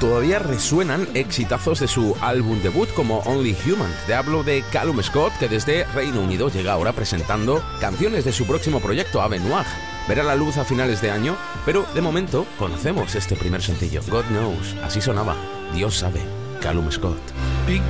todavía resuenan exitazos de su álbum debut como Only Human. Te hablo de Callum Scott, que desde Reino Unido llega ahora presentando canciones de su próximo proyecto, Ave Noir. Verá la luz a finales de año, pero de momento conocemos este primer sencillo, God Knows. Así sonaba, Dios sabe, Callum Scott. Big